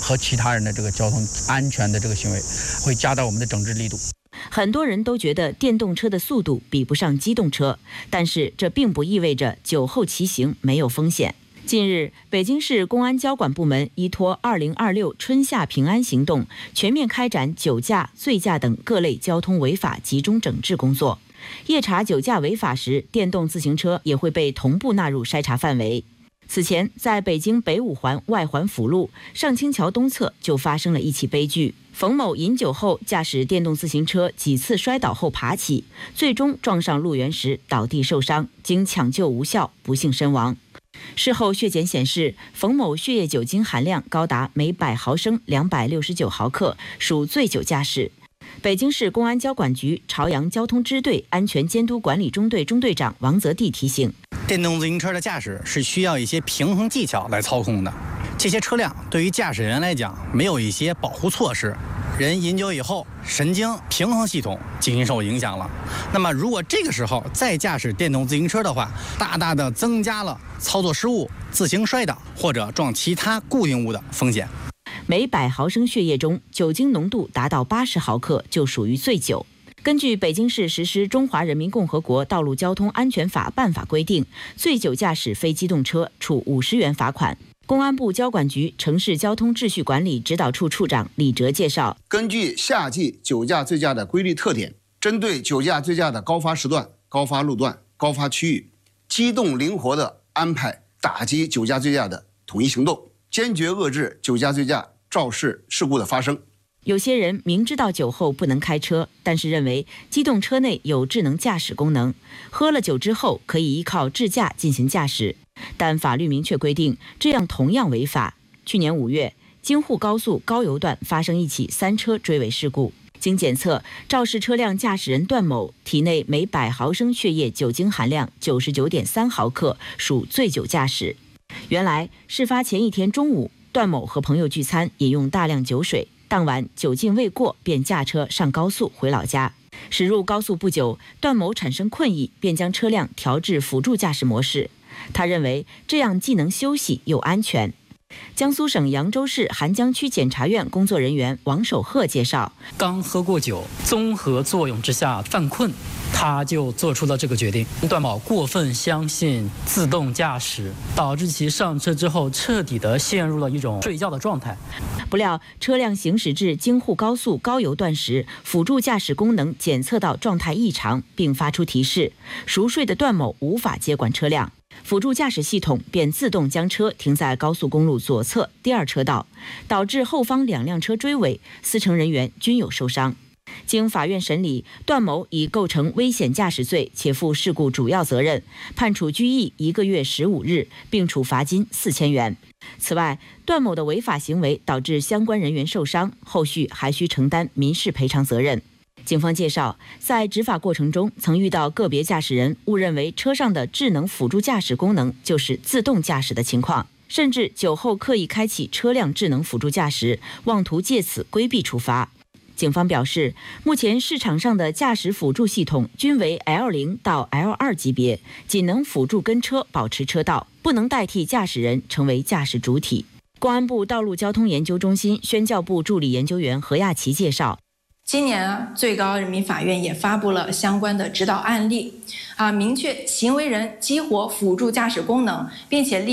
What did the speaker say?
和其他人的这个交通安全的这个行为，会加大我们的整治力度。 很多人都觉得电动车的速度比不上机动车，但是这并不意味着酒后骑行没有风险。近日，北京市公安交管部门依托2026春夏平安行动，全面开展酒驾、醉驾等各类交通违法集中整治工作。夜查酒驾违法时，电动自行车也会被同步纳入筛查范围。此前，在北京北五环外环辅路上清桥东侧就发生了一起悲剧。冯某饮酒后驾驶电动自行车几次摔倒后爬起，最终撞上路缘时倒地受伤，经抢救无效，不幸身亡。事后血检显示，冯某血液酒精含量高达每100毫升269毫克，属醉酒驾驶。北京市公安交管局朝阳交通支队安全监督管理中队中队长王泽地提醒， 电动自行车的驾驶是需要一些平衡技巧来操控的。这些车辆对于驾驶人来讲没有一些保护措施，人饮酒以后神经平衡系统经受影响了。那么如果这个时候再驾驶电动自行车的话，大大的增加了操作失误、自行摔倒或者撞其他固定物的风险。 每100毫升血液中酒精浓度达到80毫克就属于醉酒。根据北京市实施《中华人民共和国道路交通安全法》办法规定，醉酒驾驶非机动车处50元罚款。公安部交管局城市交通秩序管理指导处处长李哲介绍， 根据夏季酒驾醉驾的规律特点，针对酒驾醉驾的高发时段、高发路段、高发区域，机动灵活地安排打击酒驾醉驾的统一行动，坚决遏制酒驾醉驾肇事事故的发生。 有些人明知道酒后不能开车，但是认为机动车内有智能驾驶功能，喝了酒之后可以依靠智驾进行驾驶，但法律明确规定，这样同样违法。去年5月，京沪高速高邮段发生一起3车追尾事故，经检测，肇事车辆驾驶人段某体内每100毫升血液酒精含量99.3毫克，属醉酒驾驶。原来，事发前一天中午，段某和朋友聚餐，饮用大量酒水，当晚酒劲未过，便驾车上高速回老家。驶入高速不久，段某产生困意，便将车辆调至辅助驾驶模式。他认为这样既能休息又安全。江苏省扬州市邗江区检察院工作人员王守鹤介绍， 刚喝过酒，综合作用之下犯困，他就做出了这个决定。段某过分相信自动驾驶，导致其上车之后彻底的陷入了一种睡觉的状态。 不料车辆行驶至京沪高速高邮段时，辅助驾驶功能检测到状态异常，并发出提示，熟睡的段某无法接管车辆。辅助驾驶系统便自动将车停在高速公路左侧第2车道，导致后方2辆车追尾，4乘人员均有受伤。经法院审理，段某已构成危险驾驶罪，且负事故主要责任，判处拘役1个月15日，并处罚金4000元。此外，段某的违法行为导致相关人员受伤，后续还需承担民事赔偿责任。警方介绍，在执法过程中曾遇到个别驾驶人误认为车上的智能辅助驾驶功能就是自动驾驶的情况，甚至酒后刻意开启车辆智能辅助驾驶，妄图借此规避处罚。警方表示，目前市场上的驾驶辅助系统均为 L0 到 L2 级别，仅能辅助跟车保持车道，不能代替驾驶人成为驾驶主体。公安部道路交通研究中心宣教部助理研究员何亚琪介绍， 今年最高人民法院也发布了相关的指导案例，明确行为人激活辅助驾驶功能，并且